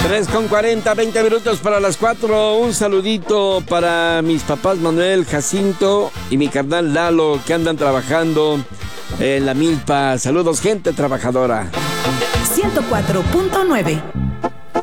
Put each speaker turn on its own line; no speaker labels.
3:40, 20 minutos para las 4. Un saludito para mis papás Manuel, Jacinto y mi carnal Lalo, que andan trabajando en la milpa. Saludos, gente trabajadora.
104.9